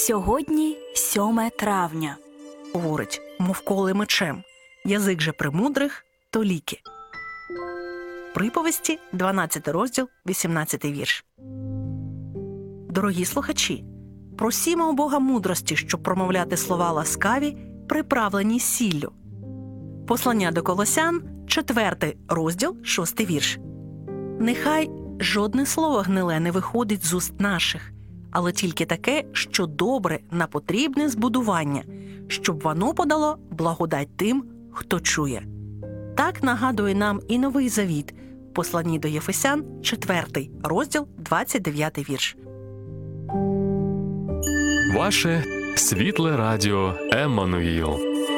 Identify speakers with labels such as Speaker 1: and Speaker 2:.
Speaker 1: Сьогодні 7 травня.
Speaker 2: Говорить, мов коли мечем. Язик же премудрих – то ліки. Приповісті, 12 розділ, 18 вірш. Дорогі слухачі, просімо у Бога мудрості, щоб промовляти слова ласкаві, приправлені сіллю. Послання до Колосян, 4 розділ, 6 вірш. Нехай жодне слово гниле не виходить з уст наших, але тільки таке, що добре на потрібне збудування, щоб воно подало благодать тим, хто чує. Так нагадує нам і Новий Завіт, посланні до Єфесян, 4 розділ, 29 вірш.
Speaker 3: Ваше світле радіо Еммануїл.